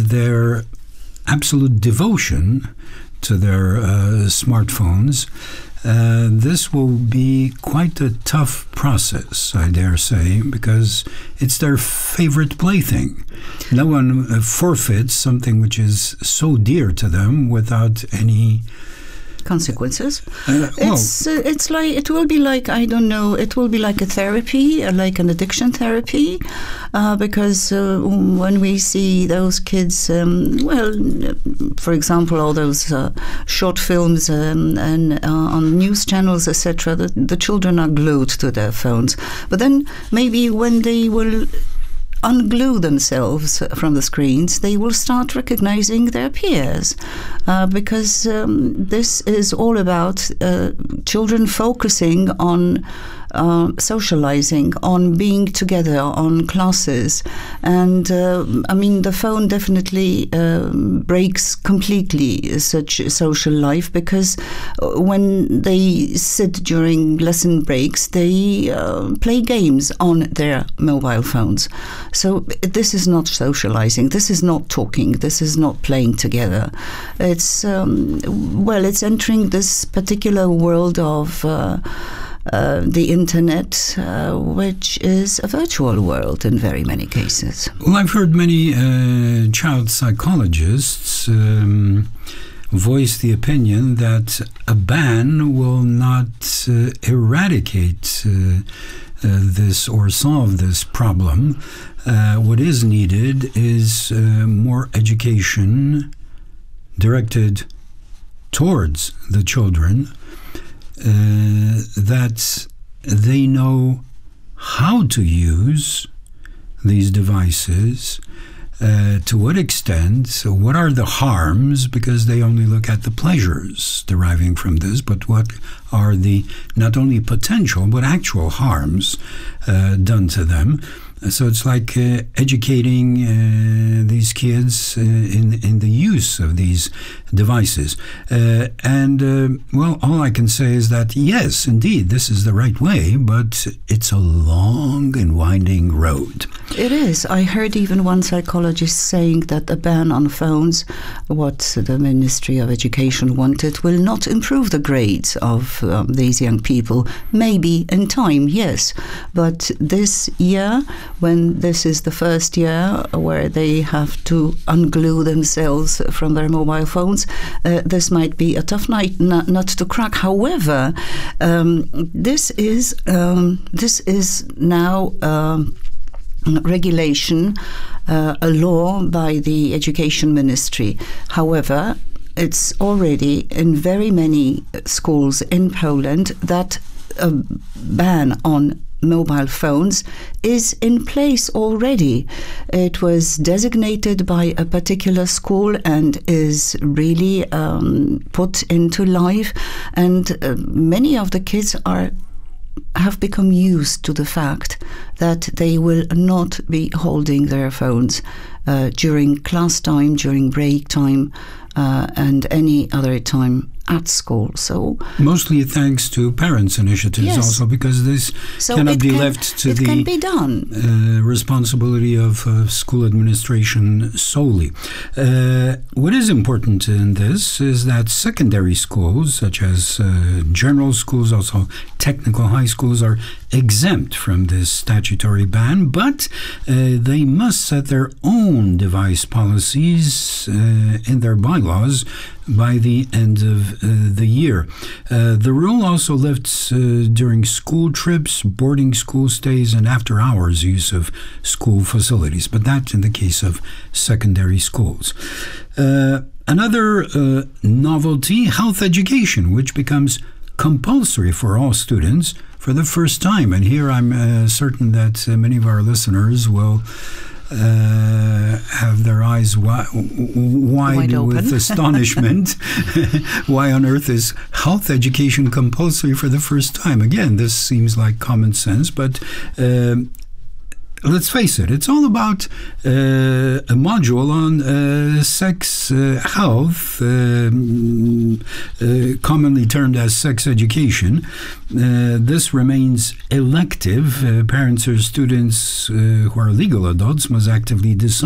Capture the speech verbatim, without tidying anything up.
of their absolute devotion to their uh, smartphones, uh, this will be quite a tough process, I dare say, because it's their favorite plaything. No one uh, forfeits something which is so dear to them without any consequences. Uh, well, it's uh, it's like it will be like I don't know. It will be like a therapy, uh, like an addiction therapy, uh, because uh, when we see those kids, um, well, for example, all those uh, short films um, and uh, on news channels, et cetera. The, the children are glued to their phones, but then maybe when they will unglue themselves from the screens, they will start recognizing their peers, uh, because um, this is all about uh, children focusing on uh, socializing, on being together, on classes. And uh, I mean, the phone definitely uh, breaks completely such social life, because when they sit during lesson breaks, they uh, play games on their mobile phones. So this is not socializing, this is not talking, this is not playing together. It's, um, well, it's entering this particular world of uh, uh, the internet, uh, which is a virtual world in very many cases. Well, I've heard many uh, child psychologists um, voice the opinion that a ban will not uh, eradicate uh, uh, this or solve this problem. Uh, what is needed is uh, more education directed towards the children, uh, that they know how to use these devices, uh, to what extent, so what are the harms, because they only look at the pleasures deriving from this, but what are the not only potential but actual harms uh, done to them. So it's like uh, educating uh, these kids uh, in in the use of these devices. Uh, and, uh, well, all I can say is that, yes, indeed, this is the right way, but it's a long and winding road. It is. I heard even one psychologist saying that a ban on phones, what the Ministry of Education wanted, will not improve the grades of um, these young people. Maybe in time, yes. But this year, when this is the first year where they have to unglue themselves from their mobile phones, uh, this might be a tough night not, not to crack. However, um, this is um, this is now um, regulation, uh, a law by the Education Ministry. However, it's already in very many schools in Poland that a ban on mobile phones is in place already. It was designated by a particular school and is really um, put into life, and uh, many of the kids are have become used to the fact that they will not be holding their phones uh, during class time, during break time, uh, and any other time at school. So mostly thanks to parents' initiatives, yes. Also, because this so cannot be can, left to it the can be done. Uh, responsibility of uh, school administration solely. Uh, what is important in this is that secondary schools, such as uh, general schools, also technical high schools, are exempt from this statutory ban, but uh, they must set their own device policies uh, in their bylaws by the end of uh, the year. Uh, the rule also lifts uh, during school trips, boarding school stays, and after-hours use of school facilities, but that's in the case of secondary schools. Uh, another uh, novelty, health education, which becomes compulsory for all students for the first time. And here I'm uh, certain that uh, many of our listeners will Uh, have their eyes wi- wide, wide open with astonishment. Why on earth is health education compulsory for the first time? Again, this seems like common sense, but uh, let's face it, it's all about uh, a module on uh, sex uh, health, um, uh, commonly termed as sex education. Uh, this remains elective. Uh, parents or students uh, who are legal adults must actively decide